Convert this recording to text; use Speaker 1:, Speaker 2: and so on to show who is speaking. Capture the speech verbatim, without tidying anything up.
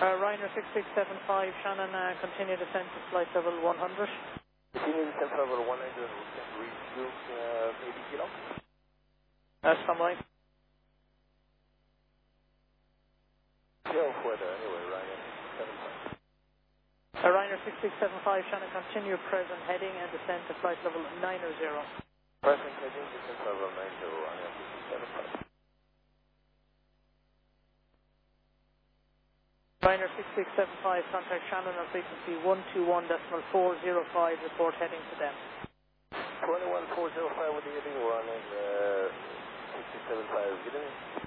Speaker 1: Uh, Ryanair six six seven five, Shannon, uh, continue descent to flight level one hundred.
Speaker 2: Continue descent to level one hundred, we can reach you, uh, eighty kilo.
Speaker 1: That's uh, standby.
Speaker 2: Tail weather anyway, Ryanair six six seven five.
Speaker 1: Uh, Ryanair six six seven five, Shannon, continue present heading and descent to flight level nine zero.
Speaker 2: Present heading, descent to level nine zero, Ryanair six six seven five.
Speaker 1: Ryanair six six seven five, contact Shannon on frequency one two one point four zero five, report heading to them.
Speaker 2: twenty-one four zero five with the heading, we're on in uh, six six seven five, get in.